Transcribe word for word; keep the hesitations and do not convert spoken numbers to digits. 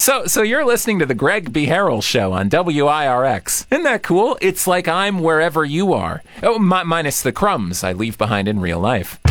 So, so you're listening to the Greg B. Harrell Show on W I R X. Isn't that cool? It's like I'm wherever you are. Oh, mi- minus the crumbs I leave behind in real life.